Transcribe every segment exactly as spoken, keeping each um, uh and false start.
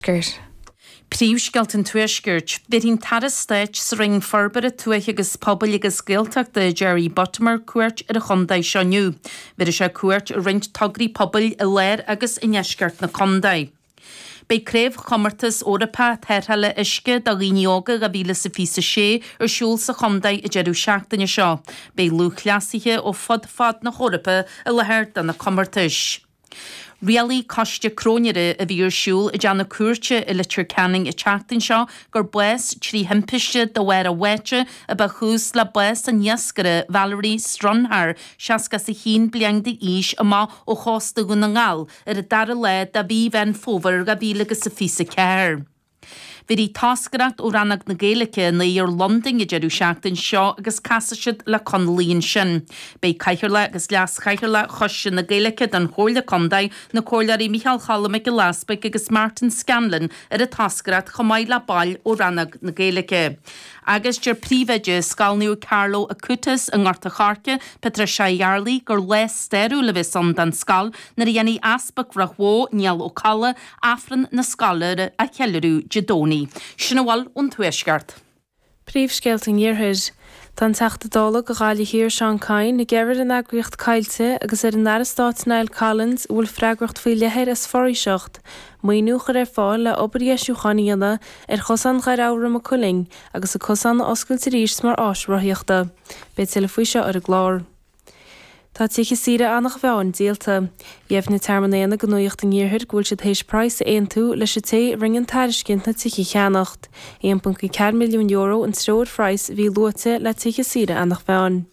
Gert. Príomhsceilt an tuaisgirt, bit hín tar stéit sa ring farbar a tuaich agus pobl agus gilteach de Jerry Buttimer cuairt ar a chondaid seaniu. Bit sé cuairt a rint tograí pobl i léir agus i neisceart na condaid. Bei créibh chomartas orapa theirthala isce da ghíneoga a bhíle sa fí sa sé ar siúl sa chondaid i deireadh seachtaine seo. Bei lúchleasithe ó fod fad na chorapa a lehéir dan na chomartas. Rialí coiste cróneire a bhí ar siúl i deanna cuairte i litir canning i teachtain seo gur bues trí himpiiste do bhhair a bhaite a ba chús le bues an iascare Valerie Stronhar seasca sa hín bliang de ís amá ó chásta gúna ngáil ar a dar a le da bí bhein fóvar a bhí legus sa físa ceir. Bhí tascarat ó rannach na Gaeilge na ar London i deireadh seachtain seo agus casaisiid le conlíonn sin. Bei caiithirle agus leas caiithirle choiste na Gaeilge den chóirle condaid na cóirlaí Michael Challam ag Lasbeig agus Martin Scanlon ar a tascarat chomáid le bail ó rannach na Gaeilge. Agus deir príomhaide scalniú Carlo Acutis an Ngorta Charce Patricia Yarley gur les steirú le bheith son den scal na dhéanaí asbach rahó Neal O'Calla afran na scalir a cheilirú Jidóní. Sinna bhil ón tuaisceart. Príomhsceilt an dhearthair. Tá teachta dála go gála hir Seán Cain na geabhar an agriocht caiilte agus ar an Arastát Niall Collins bhfuil freagracht faoi lehéir as foríseacht. Muoinúchar ar fáil le obaríisiú chaníana ar chosan gair ára a chuling agus a cosan oscailte ríos mar áisrothaíochta. Bé til faoi seo ar a glár. Tá tícha síre annach bheáin díalta. Dhéobh na termnéana go nuocht an dhearthair gúil siad hééis price aon tú leis sé té ringan tairiscint na tícha cheannacht. one point four milliún euro an stróir freiis bhí luate le tícha síre annach bheáin.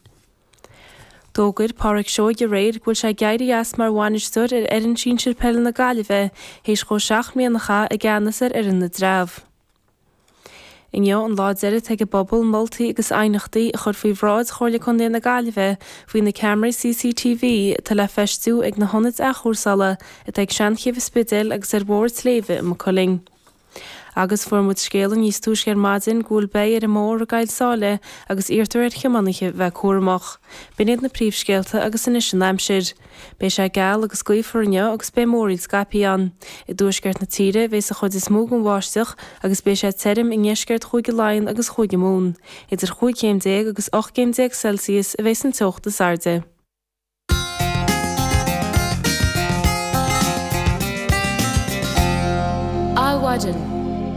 Dógad páric seo de réir gúil sé gaiirí as mar bhainisteir ar ar an sin siir pell na Gaillimhe hééis go seach míanacha a gceannasar ar in na drámh. In jo an láidéire teige bobbal moltaí agus ainachtaí a chur faoi bhráid chóirla chun na Gaillimhe faoin na camera C C T V tá le feistú ag na honid a chósala a ag seanchéh spidil agus ar bhór tléimhe am choling. Agus formúd scélan níos túis ar maidin gúil bé ar a mór a gailsáile agus íortar ar cheamannaiche bheith cuaramach. Biniad na príomhscéalta agus inis an aimsir. Bé sé geall agus gaoifearne agus bé móríd scapaí an. I dúisceart na tíre bhés a chud is móg an bháisteach agus bé sé terim i ngéisceart chuige láin agus chuige mún. Idir chuig céim déag agus och céim déag Celsius a bhés an teocht a sarde. Áhaidan.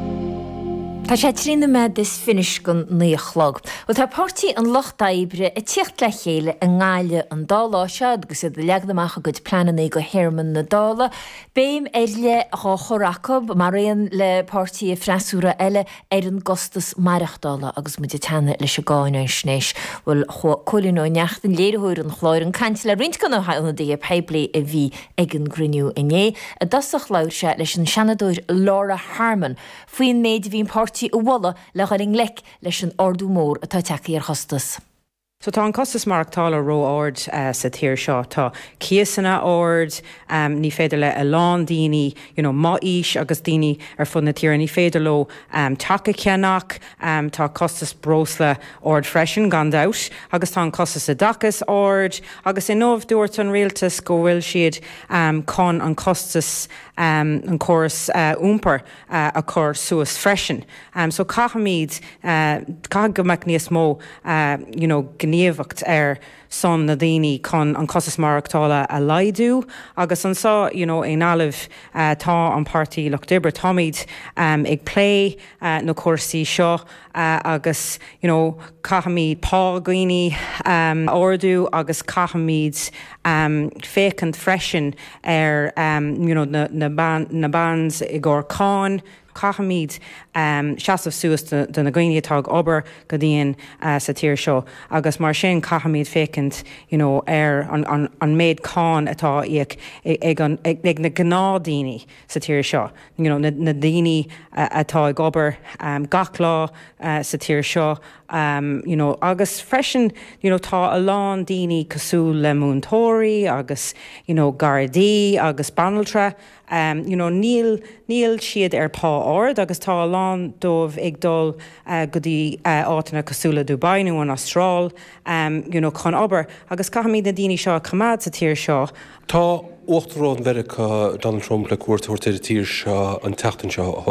Tá sé trína med is finis gon níochlog. Wa tá pártaí an loch daibre a tíocht le chéile a ngáile an dála se agus iad leagdaach a go plannaí go Herman na dála. Béim eile a choracob mar réon le pártaí freisúra eile ar an gostas marachdála agus mu tena leis a gáin an snéis bhfuil choilinn ó neachtain léirthúir an chláir an caiint le rint gan hána dé peblií a bhí ag an griniú inné a dasach leir se leis an seanadúir Laura Harman faoin méid bhín pártaí a bhla le chuing lec leis an ordú mór atá teachaí ar chostas. So tá an costas marachtála ró ord uh, sa tíir seo tá cíasanna ord um, ní féidir le a lán daoine you know, má ís agus daoine ar fud na tíir ní féidir lo um, take ceannach um, tá costas brosla ord freisin gandát agus tá an costas a dachas ord agus in nómh dúirt an rialtas go bhfuil siad um, con an costas um, an choras uh, úmper uh, a chur suas freisin. Um, so cahamíd uh, cah gomach níos mó uh, you know, gníomhacht ar son na daoine chun an costas marachtála a laidú agus an sá you know, in alamh uh, tá an pártaí Loch Dibre Tomid um, ag play uh, na cuasaí seo uh, agus you know, cahamíd pá gaoine um, ordú agus cahamíd um, fécant freisin ar um, you know, na, na, ban, na bands i gcór cáin Cahamíd um, seaamh suas den na gaiinetág obair go dtíon uh, sa tíir seo agus mar sin cahamíd fécint you know, ar an, an, an méid cáin atá ag, ag, ag, ag na gnádaoine sa tíir seo you know, na, na daoine uh, atá ag obair um, gach lá uh, sa tíir seo um, you know, agus freisin you know, tá a lán daoine cosú le múntóirí agus you know, Gardaí agus Banaltra um, you know, níl, níl siad ar pá ord agus tá lán dómh ag dul uh, go dtí uh, átainna cosúla Dubainú an Austrál um, you know, chun obair agus caithimid na daoine seo cumad sa tíir seo. Tá Uachtarrán Verica Donald Trump le cuairteoir tír seo an teachtain seo